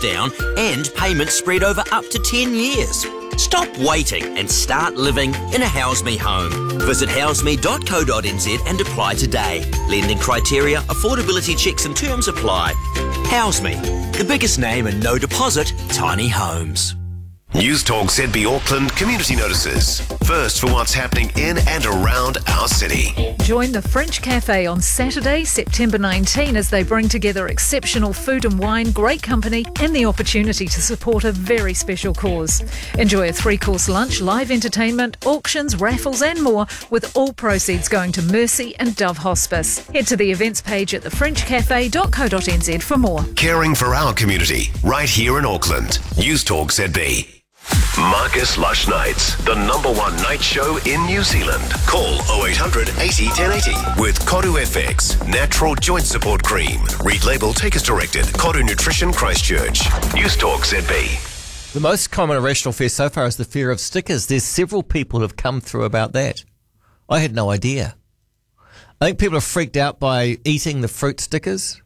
down and payments spread over up to 10 years. Stop waiting and start living in a House Me home. Visit houseme.co.nz and apply today. Lending criteria, affordability checks and terms apply. House Me, the biggest name in no deposit tiny homes. News Talk ZB Auckland community notices. First for what's happening in and around our city. Join the French Cafe on Saturday, September 19, as they bring together exceptional food and wine, great company, and the opportunity to support a very special cause. Enjoy a 3-course lunch, live entertainment, auctions, raffles, and more, with all proceeds going to Mercy and Dove Hospice. Head to the events page at thefrenchcafe.co.nz for more. Caring for our community, right here in Auckland. News Talk ZB. Marcus Lush Nights, the #1 night show in New Zealand. Call 0800 80 1080 with Koru FX, natural joint support cream. Read label, take as directed. Koru Nutrition Christchurch. News Talk ZB. The most common irrational fear so far is the fear of stickers. There's several people who have come through about that. I had no idea. I think people are freaked out by eating the fruit stickers.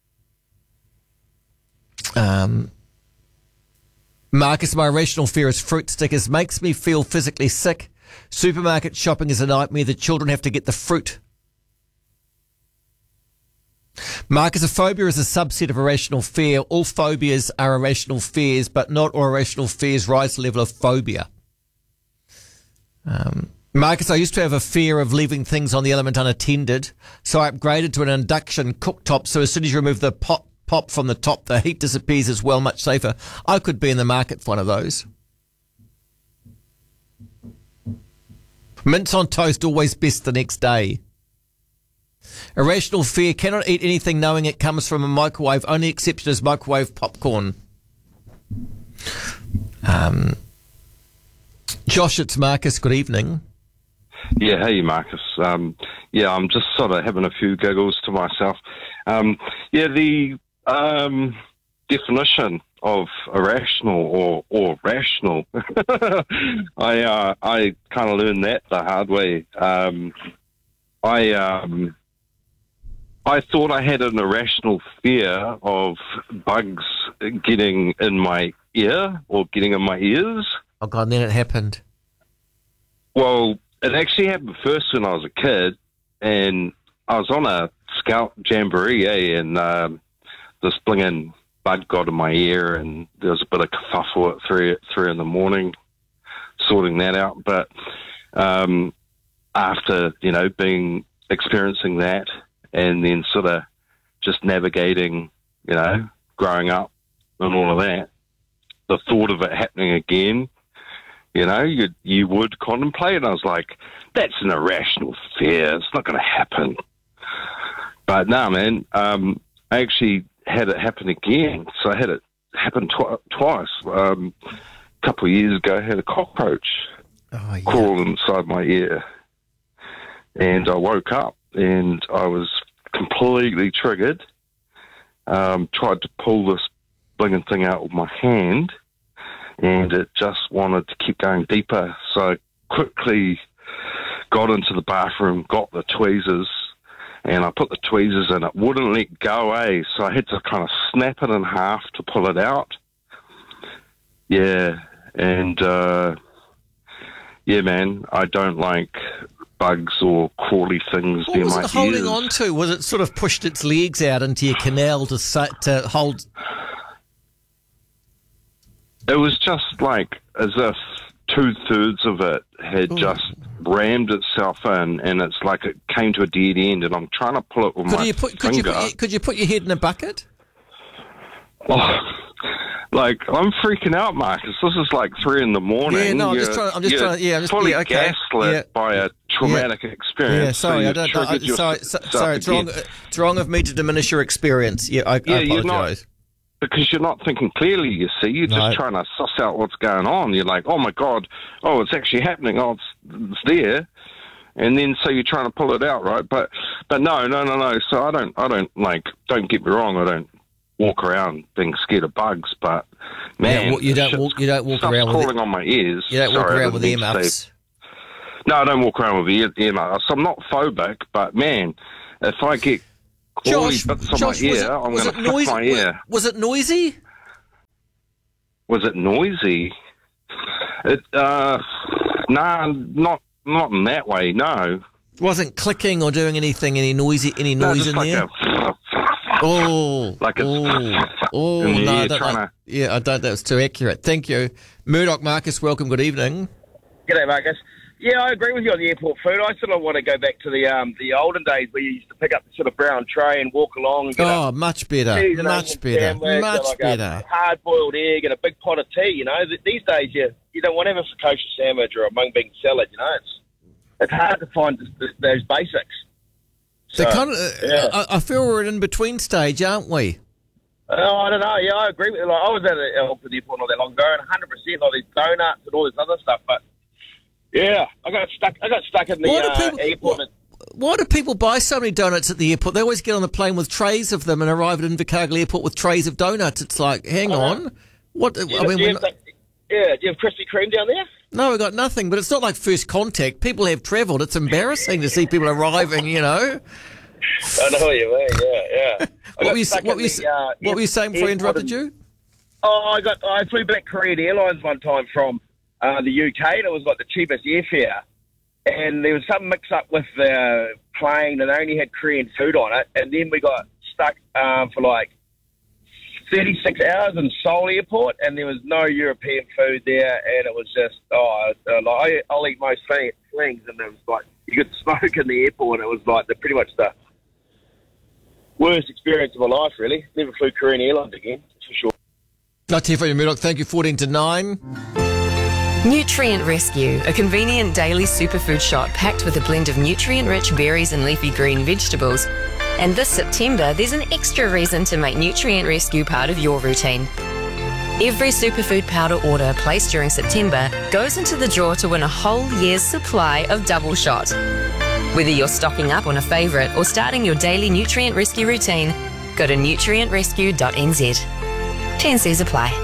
Marcus, my irrational fear is fruit stickers. Makes me feel physically sick. Supermarket shopping is a nightmare. The children have to get the fruit. Marcus, a phobia is a subset of irrational fear. All phobias are irrational fears, but not all irrational fears rise to the level of phobia. Marcus, I used to have a fear of leaving things on the element unattended, so I upgraded to an induction cooktop, so as soon as you remove the pop from the top, the heat disappears as well, much safer. I could be in the market for one of those. Mince on toast, always best the next day. Irrational fear, cannot eat anything knowing it comes from a microwave. Only exception is microwave popcorn. Josh, it's Marcus. Good evening. Yeah, hey Marcus. I'm just sort of having a few giggles to myself. The definition of irrational or rational. I kind of learned that the hard way. I thought I had an irrational fear of bugs getting in my ear or getting in my ears. Oh God, and then it happened. Well, it actually happened first when I was a kid, and I was on a scout jamboree, and this blinging bug got in my ear, and there was a bit of kerfuffle at three in the morning, sorting that out. But after experiencing that, and then sort of just navigating, growing up and all of that, the thought of it happening again, you would contemplate. And I was like, that's an irrational fear. It's not going to happen. But no, man, I actually had it happen again. So I had it happen twice. A couple of years ago, I had a cockroach crawl inside my ear. And I woke up and I was completely triggered. Tried to pull this blinging thing out with my hand, and it just wanted to keep going deeper. So I quickly got into the bathroom, got the tweezers, and I put the tweezers in. It wouldn't let go, so I had to kind of snap it in half to pull it out. Yeah, and man, I don't like bugs or crawly things near my ears. What was it holding on to? Was it sort of pushed its legs out into your canal to hold? It was just like as if 2/3 of it had just rammed itself in, and it's like it came to a dead end, and I'm trying to pull it with my finger. Could you put your head in a bucket? Oh, like, I'm freaking out, Marcus. This is like 3 in the morning. Yeah, no, I'm just trying. Fully gaslit by a traumatic experience. Yeah, sorry, so sorry. It's wrong of me to diminish your experience. Yeah, I apologise. Because you're not thinking clearly, you see. You're just trying to suss out what's going on. You're like, oh my God, it's actually happening. Oh, it's there. And then so you're trying to pull it out, right? But no. So I don't get me wrong, I don't walk around being scared of bugs, but man, you don't walk around crawling on my ears. You don't walk around with earmuffs. No, I don't walk around with earmuffs. I'm not phobic, but man, if I get crawly bits on my ear, I'm going to flick my ear. Was it noisy? Was it noisy? Nah, not in that way. No. Wasn't clicking or doing anything, any noise No, in just there? Like it's I don't. That was too accurate. Thank you, Murdoch. Marcus, welcome. Good evening. G'day, Marcus. Yeah, I agree with you on the airport food. I sort of want to go back to the olden days where you used to pick up the sort of brown tray and walk along and get Much better. cheese and Much onion better. sandwich, Much like better. a hard-boiled egg and a big pot of tea, you know. These days, you don't want to have a focaccia sandwich or a mung bean salad, you know. It's hard to find those basics. So, I feel we're at an in-between stage, aren't we? Oh, I don't know. Yeah, I agree with you. Like, I was at the airport not that long ago, and 100% like these donuts and all this other stuff. But yeah, I got stuck in the airport. Why do people buy so many donuts at the airport? They always get on the plane with trays of them and arrive at Invercargill Airport with trays of donuts. It's like, hang on, what? Do you have Krispy Kreme down there? No, we got nothing. But it's not like First Contact. People have travelled. It's embarrassing to see people arriving. You know. I know what you mean. Yeah. What were you saying before I interrupted you? Oh, I flew back Korean Airlines one time from the UK, and it was like the cheapest airfare. And there was some mix-up with the plane, and they only had Korean food on it. And then we got stuck for like 36 hours in Seoul Airport, and there was no European food there, and it was just, I'll eat most things, and it was like, you could smoke in the airport, and it was like pretty much the worst experience of my life, really. Never flew Korean Airlines again, that's for sure. Not here for you, Murdoch. Thank you, 14 to 9. Nutrient Rescue, a convenient daily superfood shot packed with a blend of nutrient-rich berries and leafy green vegetables. And this September, there's an extra reason to make Nutrient Rescue part of your routine. Every superfood powder order placed during September goes into the draw to win a whole year's supply of Double Shot. Whether you're stocking up on a favourite or starting your daily Nutrient Rescue routine, go to nutrientrescue.nz. T&Cs apply.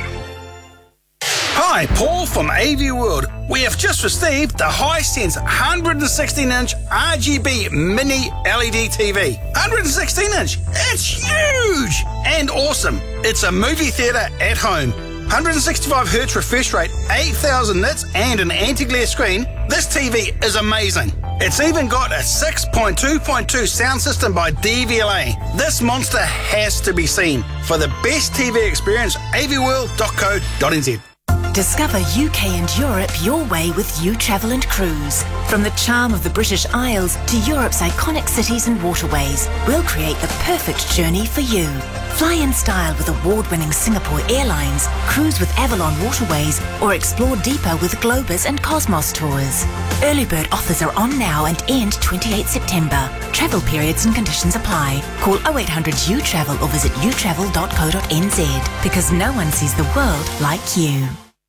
Hi, Paul from AV World. We have just received the Hisense 116-inch RGB Mini LED TV. 116-inch. It's huge and awesome. It's a movie theatre at home. 165Hz refresh rate, 8,000 nits and an anti-glare screen. This TV is amazing. It's even got a 6.2.2 sound system by DVLA. This monster has to be seen. For the best TV experience, avworld.co.nz. Discover UK and Europe your way with U-Travel and Cruise. From the charm of the British Isles to Europe's iconic cities and waterways, we'll create the perfect journey for you. Fly in style with award-winning Singapore Airlines, cruise with Avalon Waterways, or explore deeper with Globus and Cosmos Tours. Early bird offers are on now and end 28 September. Travel periods and conditions apply. Call 0800 U-Travel or visit utravel.co.nz, because no one sees the world like you.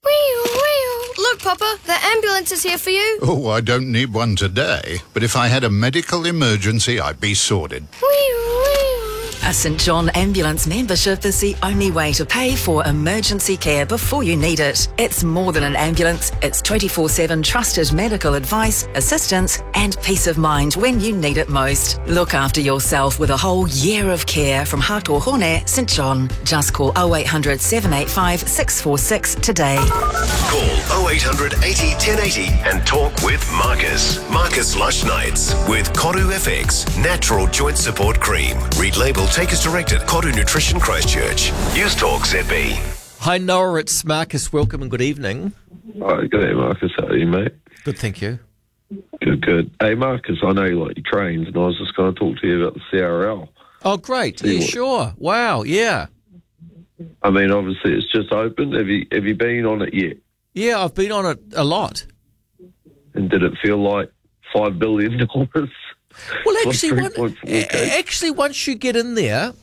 Look, Papa, the ambulance is here for you. Oh, I don't need one today, but if I had a medical emergency, I'd be sorted. A St John Ambulance membership is the only way to pay for emergency care before you need it. It's more than an ambulance. It's 24/7 trusted medical advice, assistance and peace of mind when you need it most. Look after yourself with a whole year of care from Hātōhone, St John. Just call 0800 785 646 today. Call 0800 80 1080 and talk with Marcus. Marcus Lush Nights with Koru FX Natural Joint Support Cream. Read label, take as directed. Koru Nutrition Christchurch. News Talk ZB. Hi Noah, it's Marcus. Welcome and good evening. Good day, Marcus. How are you, mate? Good, thank you. Good. Hey, Marcus, I know you like your trains, and I was just going to talk to you about the CRL. Oh, great. Yeah, sure. Wow, yeah. I mean, obviously, it's just opened. Have you been on it yet? Yeah, I've been on it a lot. And did it feel like $5 billion? Well, actually, once you get in there,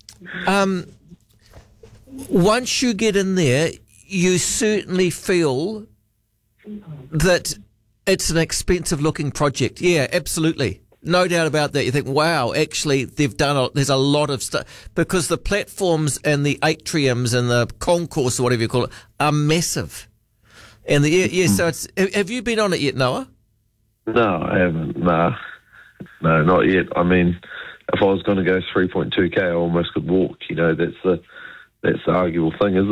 you certainly feel that it's an expensive-looking project. Yeah, absolutely. No doubt about that. You think, wow, actually, there's a lot of stuff, because the platforms and the atriums and the concourse, or whatever you call it, are massive. And so have you been on it yet, Noah? No, I haven't. Nah. No, not yet. I mean, if I was going to go 3.2K, I almost could walk. You know, that's the arguable thing, isn't it?